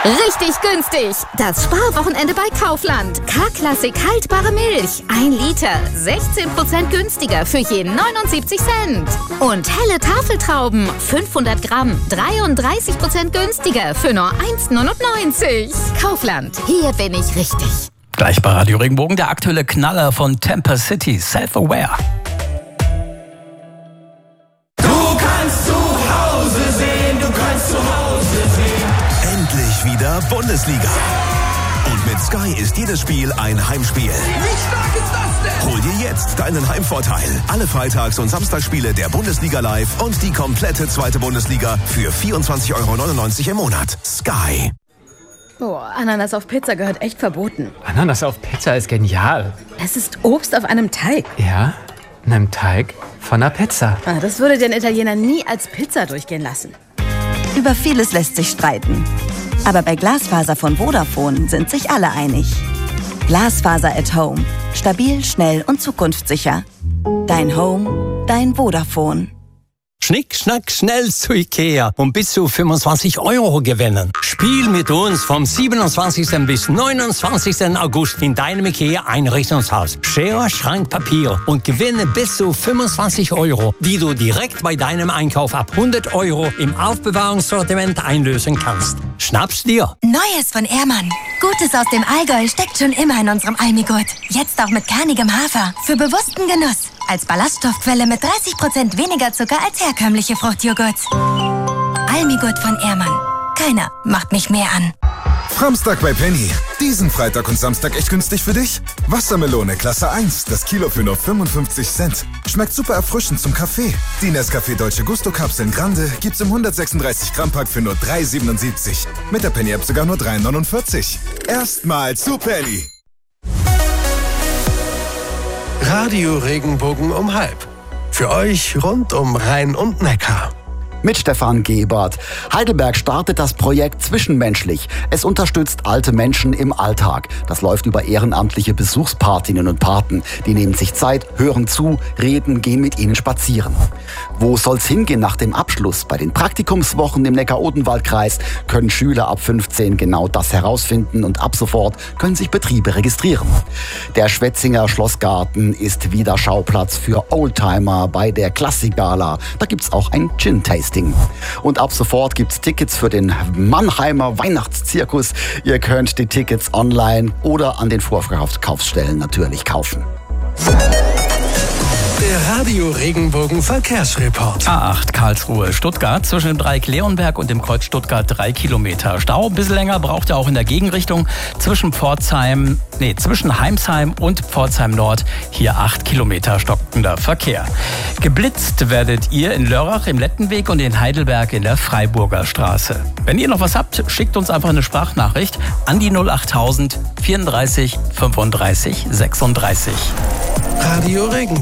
Richtig günstig. Das Sparwochenende bei Kaufland. K-Klassik haltbare Milch. 1 Liter. 16% günstiger für je 79 Cent. Und helle Tafeltrauben. 500 Gramm. 33% günstiger für nur 1,99. Kaufland. Hier bin ich richtig. Gleich bei Radio Regenbogen der aktuelle Knaller von Tampa City. Self-Aware. Wieder Bundesliga. Und mit Sky ist jedes Spiel ein Heimspiel. Wie stark ist das denn? Hol dir jetzt deinen Heimvorteil. Alle Freitags- und Samstagsspiele der Bundesliga live und die komplette zweite Bundesliga für 24,99 € im Monat. Sky. Oh, Ananas auf Pizza gehört echt verboten. Ananas auf Pizza ist genial. Es ist Obst auf einem Teig. Ja, einem Teig von einer Pizza. Das würde den Italiener nie als Pizza durchgehen lassen. Über vieles lässt sich streiten. Aber bei Glasfaser von Vodafone sind sich alle einig. Glasfaser at Home. Stabil, schnell und zukunftssicher. Dein Home, dein Vodafone. Schnick, schnack, schnell zu Ikea und bis zu 25 € gewinnen. Spiel mit uns vom 27. bis 29. August in deinem Ikea-Einrichtungshaus. Schere, Schrank, Papier und gewinne bis zu 25 €, die du direkt bei deinem Einkauf ab 100 € im Aufbewahrungssortiment einlösen kannst. Schnapp's dir! Neues von Ehrmann. Gutes aus dem Allgäu steckt schon immer in unserem Almigurt. Jetzt auch mit kernigem Hafer. Für bewussten Genuss. Als Ballaststoffquelle mit 30% weniger Zucker als herkömmliche Fruchtjoghurts. Almigurt von Ehrmann. Keiner macht mich mehr an. Samstag bei Penny. Diesen Freitag und Samstag echt günstig für dich? Wassermelone Klasse 1, das Kilo für nur 55 Cent. Schmeckt super erfrischend zum Kaffee. Die Nescafé Dolce Gusto Kapseln Grande gibt's im 136 Gramm Pack für nur 3,77. Mit der Penny App sogar nur 3,49. Erstmal zu Penny. Radio Regenbogen um 12:30. Für euch rund um Rhein und Neckar. Mit Stefan Gebert. Heidelberg startet das Projekt Zwischenmenschlich. Es unterstützt alte Menschen im Alltag. Das läuft über ehrenamtliche Besuchspatinnen und Paten. Die nehmen sich Zeit, hören zu, reden, gehen mit ihnen spazieren. Wo soll's hingehen nach dem Abschluss? Bei den Praktikumswochen im Neckar-Odenwald-Kreis können Schüler ab 15 genau das herausfinden und ab sofort können sich Betriebe registrieren. Der Schwetzinger Schlossgarten ist wieder Schauplatz für Oldtimer bei der Klassikgala. Da gibt's auch ein Gin-Tasting. Und ab sofort gibt's Tickets für den Mannheimer Weihnachtszirkus. Ihr könnt die Tickets online oder an den Vorverkaufsstellen natürlich kaufen. Der Radio Regenbogen Verkehrsreport. A8 Karlsruhe, Stuttgart, zwischen dem Dreieck Leonberg und dem Kreuz Stuttgart 3 Kilometer. Stau, ein bisschen länger braucht ihr auch in der Gegenrichtung zwischen Heimsheim und Pforzheim Nord. Hier 8 Kilometer stockender Verkehr. Geblitzt werdet ihr in Lörrach im Lettenweg und in Heidelberg in der Freiburger Straße. Wenn ihr noch was habt, schickt uns einfach eine Sprachnachricht an die 08000 34 35 36. Radio Regenbogen.